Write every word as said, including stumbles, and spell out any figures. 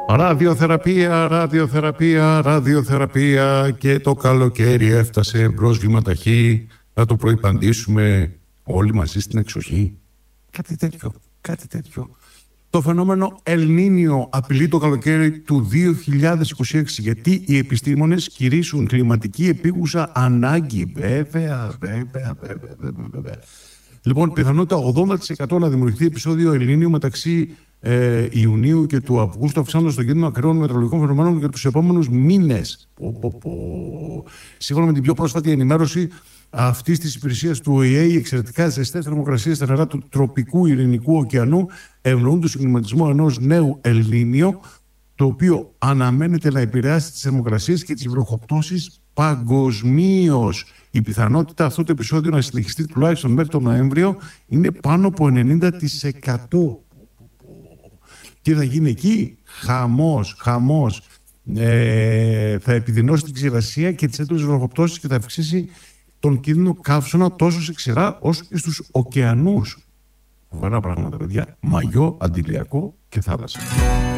Ραδιοθεραπεία, ραδιοθεραπεία, ραδιοθεραπεία και το καλοκαίρι έφτασε μπρος βήμα ταχύ. Θα το προϋπαντήσουμε όλοι μαζί στην εξοχή. Κάτι τέτοιο, κάτι τέτοιο. Το φαινόμενο Ελνίνιο απειλεί το καλοκαίρι του δύο χιλιάδες είκοσι έξι, γιατί οι επιστήμονες κηρύσσουν κλιματική επίγουσα ανάγκη. Βέβαια, βέβαια, βέβαια, βέβαια. Λοιπόν, πιθανότητα ογδόντα τοις εκατό να δημιουργηθεί επεισόδιο Ελνίνιο μεταξύ ε, Ιουνίου και του Αυγούστου, αυξάνοντας τον κίνδυνο ακραίων μετεωρολογικών φαινομένων για τους επόμενους μήνες. Πο, πο, πο. Σύμφωνα με την πιο πρόσφατη ενημέρωση αυτή τη υπηρεσία του Ο Η Ε, οι εξαιρετικά ζεστές θερμοκρασίες στα νερά του τροπικού ειρηνικού ωκεανού ευνοούν τον συγκλιματισμό ενός νέου Ελνίνιο, το οποίο αναμένεται να επηρεάσει τις θερμοκρασίες και τις βροχοπτώσεις παγκοσμίως. Η πιθανότητα αυτό το επεισόδιο να συνεχιστεί τουλάχιστον μέχρι τον Νοέμβριο είναι πάνω από ενενήντα τοις εκατό. Τι θα γίνει εκεί? Χαμός, χαμός. Ε, θα επιδεινώσει την ξηρασία και τις έντονες βροχοπτώσεις και θα αυξήσει τον κίνδυνο καύσωνα τόσο σε ξηρά όσο και στους ωκεανούς. Φοβερά πράγματα, παιδιά. Μαγιό, αντιλιακό και θάλασσα.